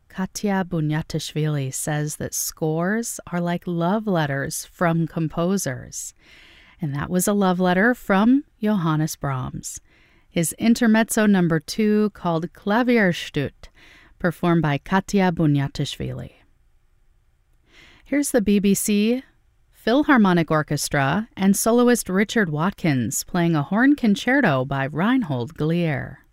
Katya Bunyatishvili says that scores are like love letters from composers. And that was a love letter from Johannes Brahms. His Intermezzo No. 2 called Klavierstüt, performed by Katya Bunyatishvili. Here's the BBC Philharmonic Orchestra and soloist Richard Watkins playing a horn concerto by Reinhold Glier.